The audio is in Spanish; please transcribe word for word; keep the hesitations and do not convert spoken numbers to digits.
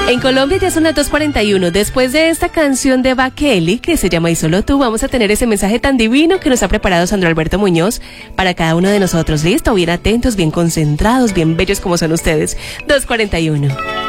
En Colombia ya son las dos cuarenta y uno. Después de esta canción de Bakeli, que se llama Y Solo Tú, vamos a tener ese mensaje tan divino que nos ha preparado Sandro Alberto Muñoz para cada uno de nosotros. ¿Listo? Bien atentos, bien concentrados, bien bellos como son ustedes. dos cuarenta y uno.